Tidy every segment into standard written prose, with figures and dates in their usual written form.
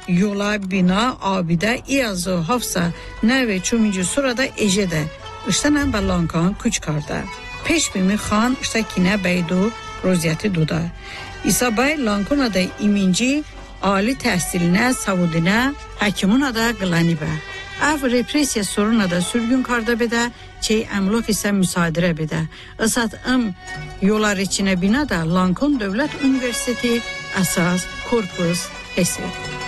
yola, bina, abide, iyazı, hafsa, neve, çumici, surada, ejede. İşte به لانکان کوچ کرده. پیش بیمی خان اشتا کینه بیدو روزیتی دوده. ایسا بای لانکونه ده ایمینجی عالی تحصیلینه، سعودینه، حکیمونه ده گلانی به. او represiya soruna da sürgün karda bede, çey emlak ise müsaadire bede. Isat yollar içine bina da Lankon Devlet Üniversitesi esas korpus hesi.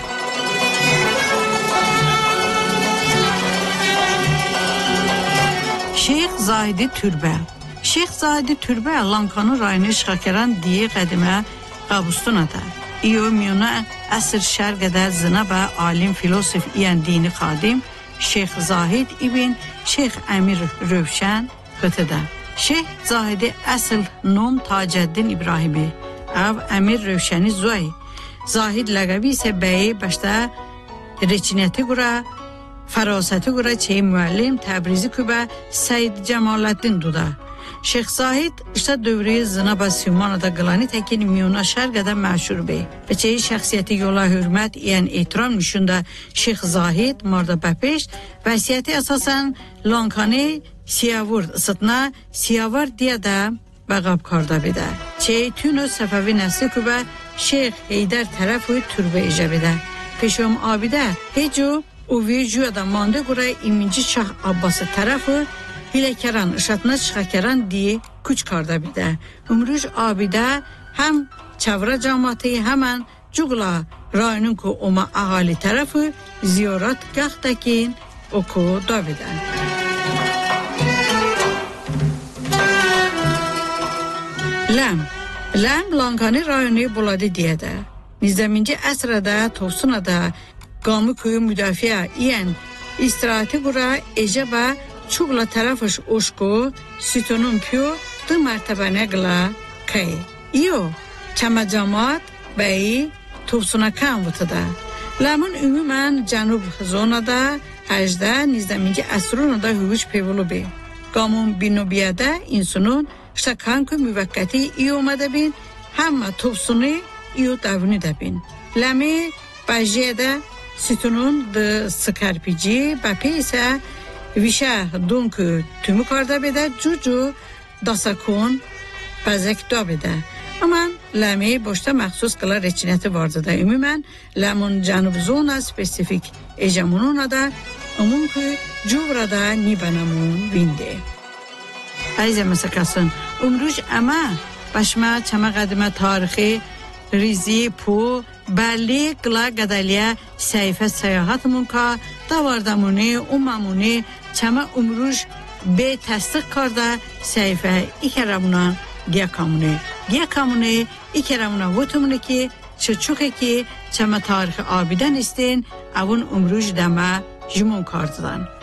Şeyh Zahidi Türbe. Şeyh Zahidi Türbe Lankanın rayonu Şakeran diye qədimə qabustuna da. İyo miyona əsr şərqədə zina alim filosof iyen dini xadim Şeyh Zahid ibn Şeyh Emir Rövşən qıtıda. Şeyh Zahidi əsl nom Taceddin İbrahimi. Ev Emir Rövşəni Zoy. Zahid ləqəbi isə bəyi başda reçinəti qura, farasəti qura çey müəllim Təbrizi kübə Səid Cəmaləddin duda. Şeyh Zahid işte dövreyi zina Sümanada qılani təkin miyona şərqədə məşhur bey. Və çeyi şəxsiyyəti yola hürmət iyen etiram nüşündə Şeyh Zahid marda bəpeş vəsiyyəti əsasən Lankani siyavur ısıtna siyavar diyə də bəqab karda bidə. Çeyi tünü səfəvi nəsli kübə Şeyh Heydər tərəfi türbə icə bidə. Peşom abidə hecu uvi cüyada mande qura iminci Şah Abbası tərəfi Hilekaran, ışatına çıxakaran diye küç karda bir de. Umruj abide hem çavra cemaati hemen Cugla rayonun ku oma ahali tarafı ziyaret gahtakin oku da bir de. Lem Lankani rayonu buladı diye de. Nizdeminci esrada, Tosunada, Gamı kuyu müdafiə iyen istirahati kura eceba Çugla tarafış oşku, sütunun piyo, dı mertebene gla kay. İyo, çama cemaat, beyi, topsuna kan vutada. Lamun ümumən Canub zonada, həcdə, nizdeminci əsrunada hüvüş pevulu be. Gamun binubiyada insanın, işte kanku müvekkati iyi olmadı bin, hamma topsunu iyi davını da bin. Lami, bajiyada, sütunun dı sıkarpici, bapi ise, Vişe donku tümü karda bede, cucu dasakon pezek da bede. Aman lami boşta məxsus qıla reçinəti vardı da. Ümumən, lamun canub zona spesifik ejamununa da, umum ki cuvrada nibanamun vindi. Ayze məsəkasın, umruj ama başma çama qədimə tarixi, rizi, pu, Berli, qıla qədəliyə səhifə səyahatımın ka, davardamuni, umamuni, çəmə umruj be təsdiq karda səhifə ikəramunan diyakamuni, ikəramunan vutumuni ki, çıçuqe ki, çəmə tarixi abidən istin, avun umruj dəmə jimun kardıdan.